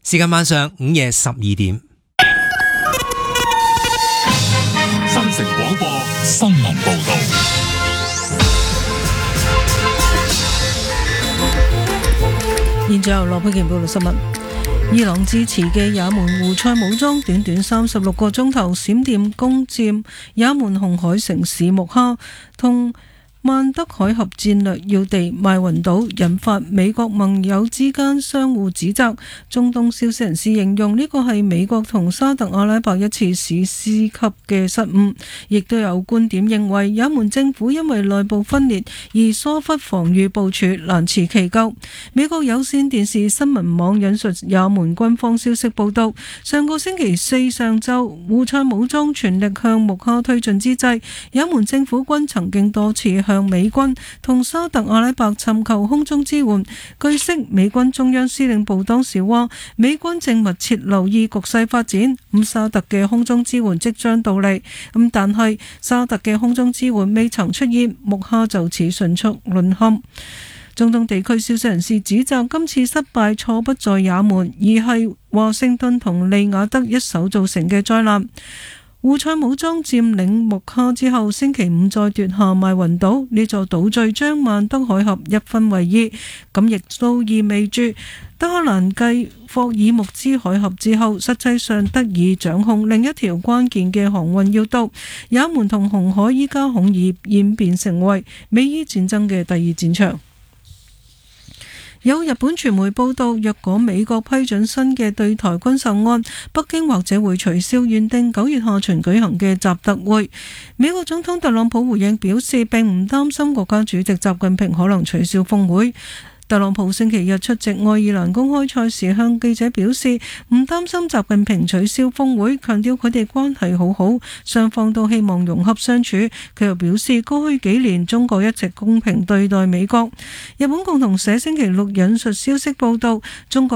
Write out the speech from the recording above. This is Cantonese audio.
時間晚上午夜12點。 新城廣播新聞報道。 現在由羅佩健報道新聞。伊朗支持嘅也門胡塞武裝短短36個鐘頭閃電攻佔也門紅海城市木哈同曼德海峽戰略要地邁雲島，引發美國盟友之間相互指責。中東消息人士形容呢個係美國同沙特阿拉伯一次史詩級嘅失誤，亦都有觀點認為也門政府因為內部分裂而疏忽防禦部署，難辭其咎。美國有線電視新聞網引述也門軍方消息報道，上個星期四上晝，胡塞武裝全力向木哈推進之際，也門政府軍曾經多次向美軍同沙特阿拉伯尋求空中支援。據悉，美軍中央司令部當時話，美軍正密切留意局勢發展，沙特嘅空中支援即將到嚟。但係沙特嘅空中支援未曾出現，木哈就此迅速淪陷。中東地區消息人士指責今次失敗錯不在也門，而係華盛頓同利雅得一手造成嘅災難。胡塞武裝佔領木哈之後，星期五再奪下邁雲島，呢座島嶼將曼德海峽一分為二，咁亦都意味住德黑蘭繼霍爾木茲海峽之後，實際上得以掌控另一條關鍵嘅航運要道。也門同紅海依家恐已演變成為美伊戰爭嘅第二戰場。有日本傳媒報道，若果美國批准新嘅對台軍售案，北京或者會取消原定9月下旬舉行嘅習特會。美國總統特朗普回應表示，並唔擔心國家主席習近平可能取消峰會。特朗普星期日出席愛爾蘭公開賽時向記者表示，唔擔心習近平取消峰會，強調佢哋關係好好，雙方都希望融合相處。佢又表示，過去幾年中國一直公平對待美國。日本共同社星期六引述消息報道，中國